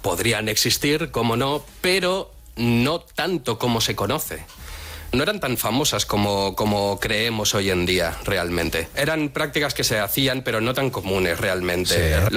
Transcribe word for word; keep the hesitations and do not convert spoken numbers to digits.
podrían existir, como no, pero no tanto como se conoce. No eran tan famosas como, como creemos hoy en día, realmente. Eran prácticas que se hacían, pero no tan comunes realmente. Sí.